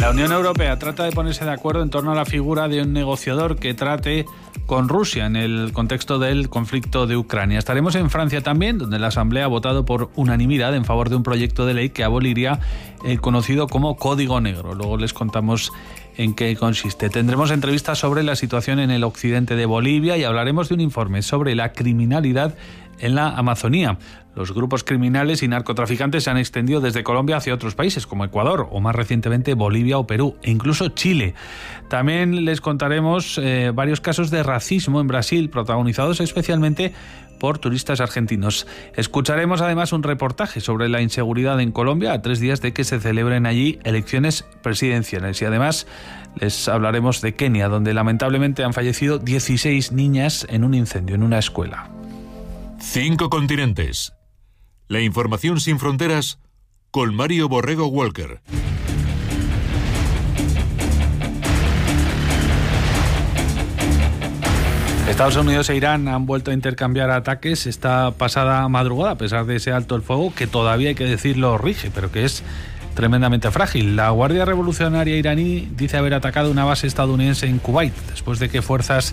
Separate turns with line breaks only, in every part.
La Unión Europea trata de ponerse de acuerdo en torno a la figura de un negociador que trate con Rusia en el contexto del conflicto de Ucrania. Estaremos en Francia también, donde la Asamblea ha votado por unanimidad en favor de un proyecto de ley que aboliría el conocido como Código Negro. Luego les contamos en qué consiste. Tendremos entrevistas sobre la situación en el occidente de Bolivia y hablaremos de un informe sobre la criminalidad en la Amazonía. Los grupos criminales y narcotraficantes se han extendido desde Colombia hacia otros países como Ecuador o más recientemente Bolivia o Perú e incluso Chile. También les contaremos varios casos de racismo en Brasil protagonizados especialmente por turistas argentinos. Escucharemos además un reportaje sobre la inseguridad en Colombia a 3 días de que se celebren allí elecciones presidenciales y además les hablaremos de Kenia, donde lamentablemente han fallecido 16 niñas en un incendio en una escuela.
5 continentes. La información sin fronteras con Mario Borrego Walker.
Estados Unidos e Irán han vuelto a intercambiar ataques esta pasada madrugada, a pesar de ese alto el fuego que todavía, hay que decirlo, rige, pero que es tremendamente frágil. La Guardia Revolucionaria iraní dice haber atacado una base estadounidense en Kuwait, después de que fuerzas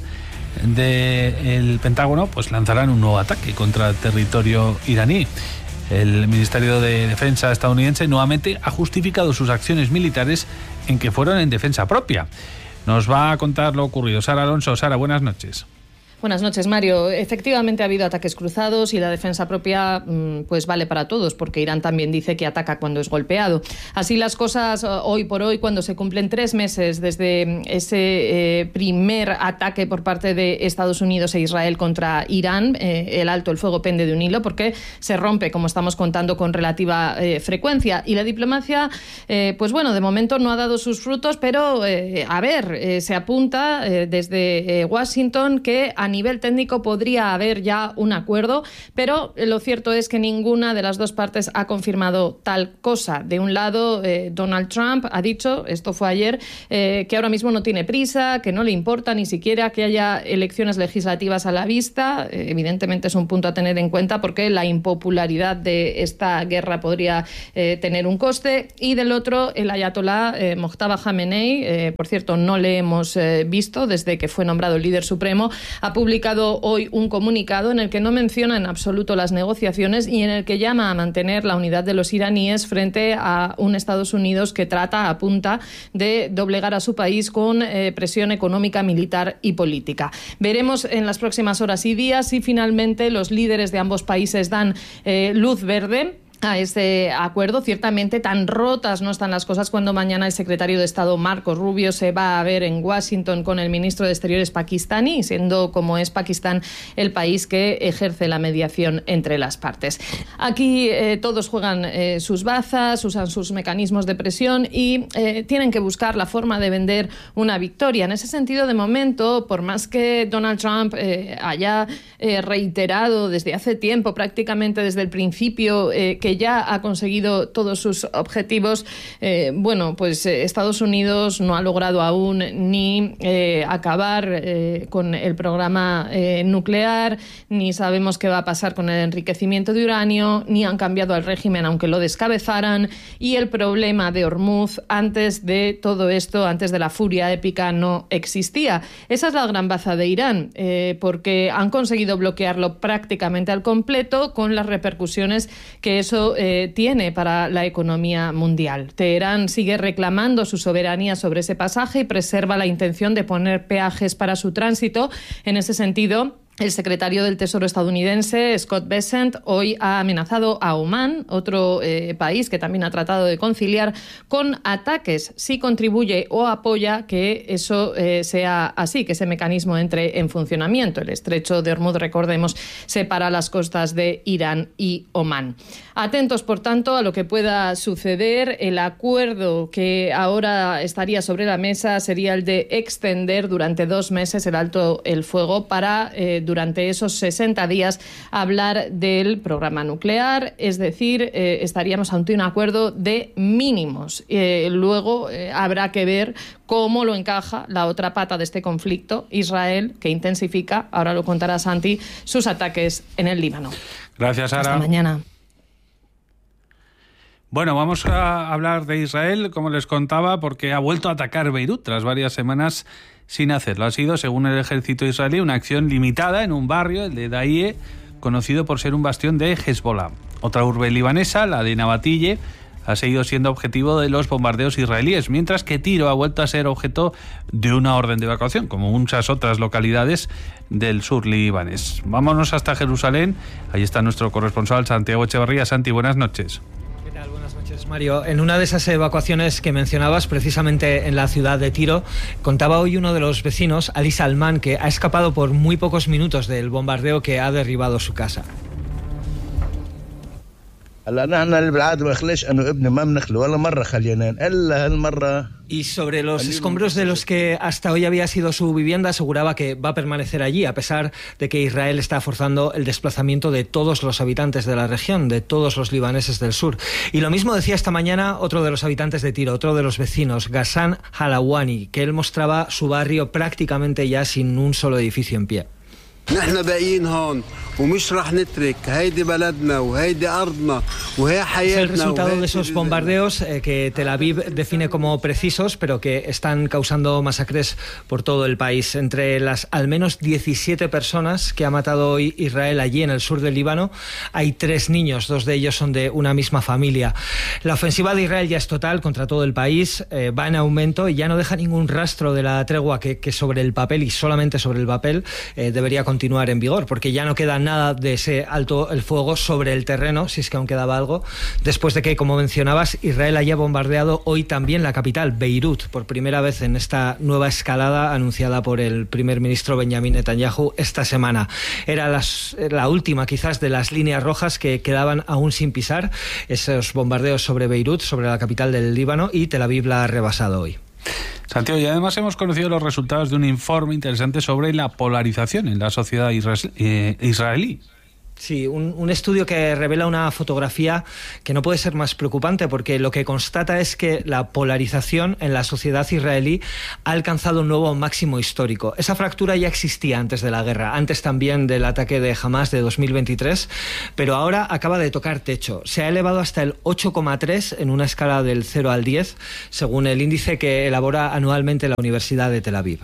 del Pentágono pues lanzarán un nuevo ataque contra el territorio iraní. El Ministerio de Defensa estadounidense nuevamente ha justificado sus acciones militares en que fueron en defensa propia. Nos va a contar lo ocurrido Sara Alonso. Sara, buenas noches.
Buenas noches, Mario. Efectivamente ha habido ataques cruzados y la defensa propia pues vale para todos, porque Irán también dice que ataca cuando es golpeado. Así las cosas hoy por hoy, cuando se cumplen 3 meses desde ese primer ataque por parte de Estados Unidos e Israel contra Irán, el alto el fuego pende de un hilo porque se rompe, como estamos contando, con relativa frecuencia. Y la diplomacia, pues bueno, de momento no ha dado sus frutos, pero se apunta desde Washington que a nivel técnico podría haber ya un acuerdo, pero lo cierto es que ninguna de las dos partes ha confirmado tal cosa. De un lado, Donald Trump ha dicho, esto fue ayer, que ahora mismo no tiene prisa, que no le importa ni siquiera que haya elecciones legislativas a la vista. Evidentemente es un punto a tener en cuenta porque la impopularidad de esta guerra podría tener un coste. Y del otro, el ayatolá Mojtaba Khamenei, por cierto, no le hemos visto desde que fue nombrado el líder supremo, ha publicado hoy un comunicado en el que no menciona en absoluto las negociaciones y en el que llama a mantener la unidad de los iraníes frente a un Estados Unidos que apunta de doblegar a su país con presión económica, militar y política. Veremos en las próximas horas y días si finalmente los líderes de ambos países dan luz verde a este acuerdo. Ciertamente tan rotas no están las cosas cuando mañana el secretario de Estado Marco Rubio se va a ver en Washington con el ministro de Exteriores pakistaní, siendo como es Pakistán el país que ejerce la mediación entre las partes. Aquí todos juegan sus bazas, usan sus mecanismos de presión y tienen que buscar la forma de vender una victoria. En ese sentido, de momento, por más que Donald Trump haya reiterado desde hace tiempo, prácticamente desde el principio, que ya ha conseguido todos sus objetivos, Estados Unidos no ha logrado aún ni acabar con el programa nuclear, ni sabemos qué va a pasar con el enriquecimiento de uranio, ni han cambiado el régimen aunque lo descabezaran, y el problema de Hormuz antes de todo esto, antes de la furia épica, no existía. Esa es la gran baza de Irán, porque han conseguido bloquearlo prácticamente al completo, con las repercusiones que eso tiene para la economía mundial. Teherán sigue reclamando su soberanía sobre ese pasaje y preserva la intención de poner peajes para su tránsito. En ese sentido, el secretario del Tesoro estadounidense, Scott Bessent, hoy ha amenazado a Omán, otro país que también ha tratado de conciliar, con ataques si contribuye o apoya que eso sea así, que ese mecanismo entre en funcionamiento. El estrecho de Hormuz, recordemos, separa las costas de Irán y Omán. Atentos, por tanto, a lo que pueda suceder. El acuerdo que ahora estaría sobre la mesa sería el de extender durante 2 meses el alto el fuego para durante esos 60 días hablar del programa nuclear, es decir, estaríamos ante un acuerdo de mínimos. Luego habrá que ver cómo lo encaja la otra pata de este conflicto, Israel, que intensifica, ahora lo contará Santi, sus ataques en el Líbano.
Gracias, Sara.
Hasta mañana.
Bueno, vamos a hablar de Israel, como les contaba, porque ha vuelto a atacar Beirut tras varias semanas sin hacerlo. Ha sido, según el ejército israelí, una acción limitada en un barrio, el de Dahieh, conocido por ser un bastión de Hezbollah. Otra urbe libanesa, la de Nabatille, ha seguido siendo objetivo de los bombardeos israelíes, mientras que Tiro ha vuelto a ser objeto de una orden de evacuación, como muchas otras localidades del sur libanés. Vámonos hasta Jerusalén. Ahí está nuestro corresponsal Santiago Echevarría. Santi, buenas noches.
¿Qué tal? Buenas noches, Mario. En una de esas evacuaciones que mencionabas, precisamente en la ciudad de Tiro, contaba hoy uno de los vecinos, Ali Salman, que ha escapado por muy pocos minutos del bombardeo que ha derribado su casa. Y sobre los escombros de los que hasta hoy había sido su vivienda, aseguraba que va a permanecer allí, a pesar de que Israel está forzando el desplazamiento de todos los habitantes de la región, de todos los libaneses del sur. Y lo mismo decía esta mañana otro de los habitantes de Tiro, otro de los vecinos, Ghassan Halawani, que él mostraba su barrio prácticamente ya sin un solo edificio en pie. Es el resultado de esos bombardeos que Tel Aviv define como precisos, pero que están causando masacres por todo el país. Entre las al menos 17 personas que ha matado hoy Israel allí en el sur del Líbano, hay 3 niños, 2 de ellos son de una misma familia. La ofensiva de Israel ya es total contra todo el país, va en aumento y ya no deja ningún rastro de la tregua que sobre el papel, y solamente sobre el papel, debería continuar en vigor, porque ya no queda nada de ese alto el fuego sobre el terreno, si es que aún quedaba algo, después de que, como mencionabas, Israel haya bombardeado hoy también la capital, Beirut, por primera vez en esta nueva escalada anunciada por el primer ministro Benjamin Netanyahu esta semana. Era la última, quizás, de las líneas rojas que quedaban aún sin pisar, esos bombardeos sobre Beirut, sobre la capital del Líbano, y Tel Aviv la ha rebasado hoy.
Santiago, y además hemos conocido los resultados de un informe interesante sobre la polarización en la sociedad israelí.
Sí, un estudio que revela una fotografía que no puede ser más preocupante, porque lo que constata es que la polarización en la sociedad israelí ha alcanzado un nuevo máximo histórico. Esa fractura ya existía antes de la guerra, antes también del ataque de Hamas de 2023, pero ahora acaba de tocar techo. Se ha elevado hasta el 8,3 en una escala del 0 al 10, según el índice que elabora anualmente la Universidad de Tel Aviv.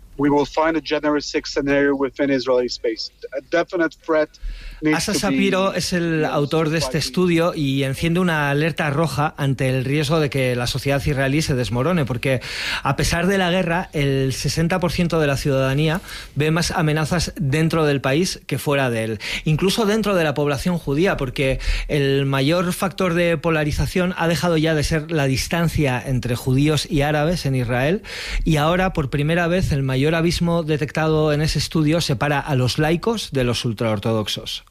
Asa Sapiro es el autor de este estudio y enciende una alerta roja ante el riesgo de que la sociedad israelí se desmorone, porque a pesar de la guerra, el 60% de la ciudadanía ve más amenazas dentro del país que fuera de él, incluso dentro de la población judía, porque el mayor factor de polarización ha dejado ya de ser la distancia entre judíos y árabes en Israel, y ahora, por primera vez, el mayor abismo detectado en ese estudio separa a los laicos de los ultraortodoxos.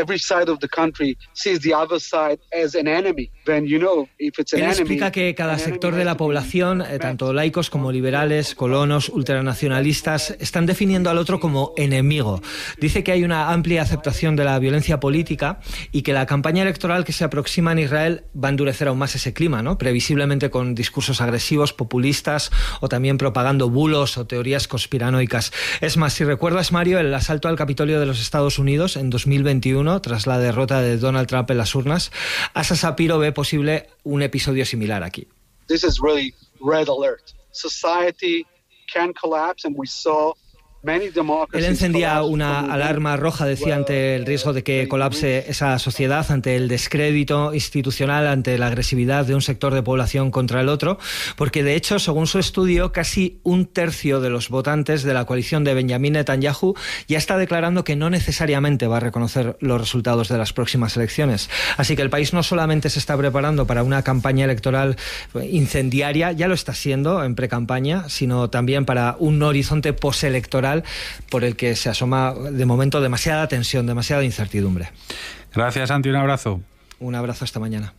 Él explica que cada sector de la población, tanto laicos como liberales, colonos, ultranacionalistas, están definiendo al otro como enemigo. Dice que hay una amplia aceptación de la violencia política y que la campaña electoral que se aproxima en Israel va a endurecer aún más ese clima, ¿no? Previsiblemente con discursos agresivos, populistas, o también propagando bulos o teorías conspiranoicas. Es más, si recuerdas, Mario, el asalto al Capitolio de los Estados Unidos en 2021, tras la derrota de Donald Trump en las urnas, Asa Sapiro ve posible un episodio similar aquí.
This is really red alert. Society can collapse, and we saw
Él encendía una alarma roja, decía, ante el riesgo de que colapse esa sociedad, ante el descrédito institucional, ante la agresividad de un sector de población contra el otro, porque de hecho, según su estudio, casi un tercio de los votantes de la coalición de Benjamin Netanyahu ya está declarando que no necesariamente va a reconocer los resultados de las próximas elecciones. Así que el país no solamente se está preparando para una campaña electoral incendiaria, ya lo está siendo en precampaña, sino también para un horizonte postelectoral por el que se asoma de momento demasiada tensión, demasiada incertidumbre.
Gracias, Santi, un abrazo.
Un abrazo, hasta mañana.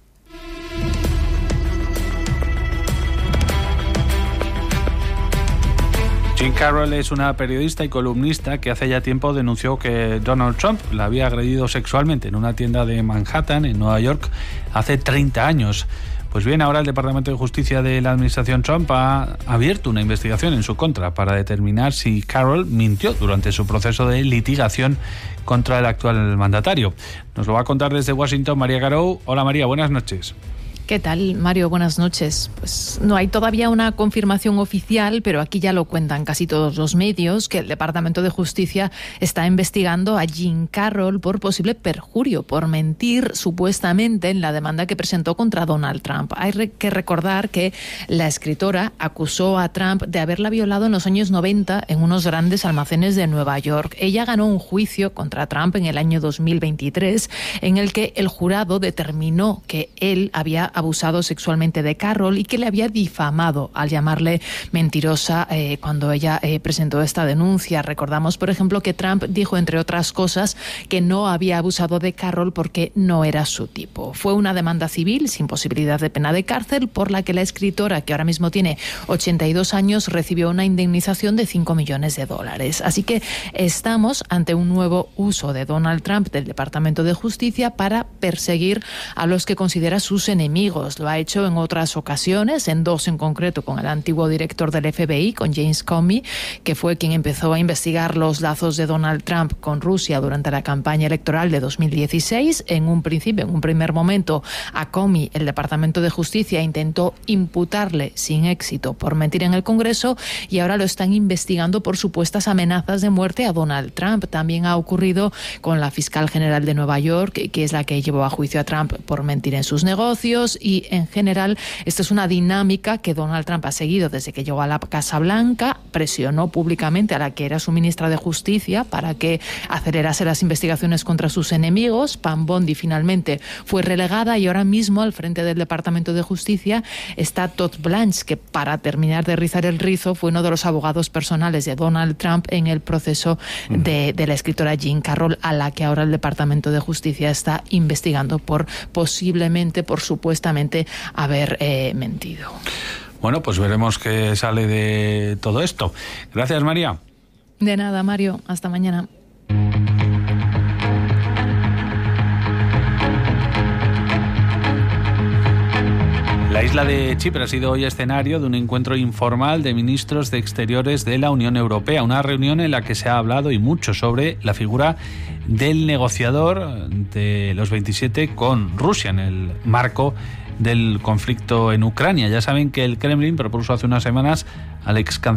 Jean Carroll es una periodista y columnista que hace ya tiempo denunció que Donald Trump la había agredido sexualmente en una tienda de Manhattan, en Nueva York, hace 30 años. Pues bien, ahora el Departamento de Justicia de la administración Trump ha abierto una investigación en su contra para determinar si Carroll mintió durante su proceso de litigación contra el actual mandatario. Nos lo va a contar desde Washington María Garou. Hola María, buenas noches.
¿Qué tal, Mario? Buenas noches. Pues no hay todavía una confirmación oficial, pero aquí ya lo cuentan casi todos los medios, que el Departamento de Justicia está investigando a Jean Carroll por posible perjurio, por mentir supuestamente en la demanda que presentó contra Donald Trump. Hay que recordar que la escritora acusó a Trump de haberla violado en los años 90 en unos grandes almacenes de Nueva York. Ella ganó un juicio contra Trump en el año 2023, en el que el jurado determinó que él había abusado sexualmente de Carroll y que le había difamado al llamarle mentirosa cuando ella presentó esta denuncia. Recordamos, por ejemplo, que Trump dijo, entre otras cosas, que no había abusado de Carroll porque no era su tipo. Fue una demanda civil sin posibilidad de pena de cárcel, por la que la escritora, que ahora mismo tiene 82 años, recibió una indemnización de $5 millones. Así que estamos ante un nuevo uso de Donald Trump del Departamento de Justicia para perseguir a los que considera sus enemigos. Lo ha hecho en otras ocasiones, en dos en concreto, con el antiguo director del FBI, con James Comey, que fue quien empezó a investigar los lazos de Donald Trump con Rusia durante la campaña electoral de 2016. En un primer momento, a Comey el Departamento de Justicia intentó imputarle sin éxito por mentir en el Congreso, y ahora lo están investigando por supuestas amenazas de muerte a Donald Trump. También ha ocurrido con la fiscal general de Nueva York, que es la que llevó a juicio a Trump por mentir en sus negocios. Y en general, esta es una dinámica que Donald Trump ha seguido desde que llegó a la Casa Blanca. Presionó públicamente a la que era su ministra de Justicia para que acelerase las investigaciones contra sus enemigos. Pam Bondi finalmente fue relegada, y ahora mismo al frente del Departamento de Justicia está Todd Blanche, que, para terminar de rizar el rizo, fue uno de los abogados personales de Donald Trump en el proceso de la escritora Jean Carroll, a la que ahora el Departamento de Justicia está investigando por supuestamente haber mentido.
Bueno, pues veremos qué sale de todo esto. Gracias, María.
De nada, Mario. Hasta mañana.
La isla de Chipre ha sido hoy escenario de un encuentro informal de ministros de Exteriores de la Unión Europea, una reunión en la que se ha hablado y mucho sobre la figura del negociador de los 27 con Rusia en el marco del conflicto en Ucrania. Ya saben que el Kremlin propuso hace unas semanas al ex canciller